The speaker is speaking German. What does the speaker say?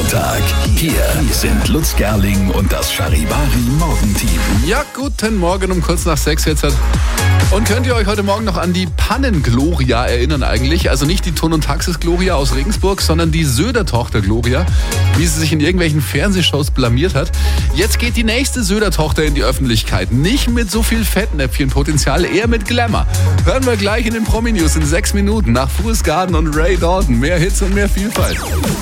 Montag. Hier sind Lutz Gerling und das Charivari Morgenteam. Ja, guten Morgen um kurz nach 6 jetzt. Und könnt ihr euch heute Morgen noch an die Pannen-Gloria erinnern eigentlich? Also nicht die Ton- und Taxis-Gloria aus Regensburg, sondern die Söder-Tochter Gloria, wie sie sich in irgendwelchen Fernsehshows blamiert hat. Jetzt geht die nächste Söder-Tochter in die Öffentlichkeit. Nicht mit so viel Fettnäpfchenpotenzial, eher mit Glamour. Hören wir gleich in den Promi-News in 6 Minuten nach Fools Garden und Ray Dalton. Mehr Hits und mehr Vielfalt.